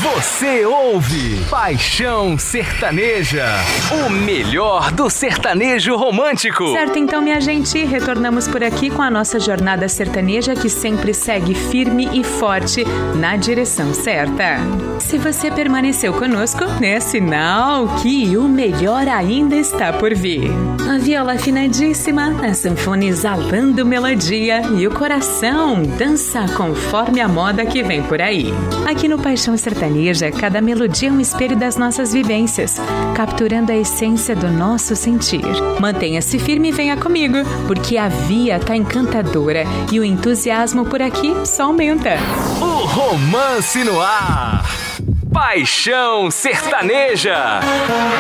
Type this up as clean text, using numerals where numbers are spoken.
Você ouve Paixão Sertaneja, o melhor do sertanejo romântico. Certo, então, minha gente, retornamos por aqui com a nossa jornada sertaneja que sempre segue firme e forte na direção certa. Se você permaneceu conosco, é sinal que o melhor ainda está por vir. A viola afinadíssima, a sanfona exalando melodia e o coração dança conforme a moda que vem por aí. Aqui no Paixão Sertaneja, cada melodia é um espelho das nossas vivências, capturando a essência do nosso sentir. Mantenha-se firme e venha comigo, porque a via tá encantadora e o entusiasmo por aqui só aumenta. O romance no ar. Paixão Sertaneja.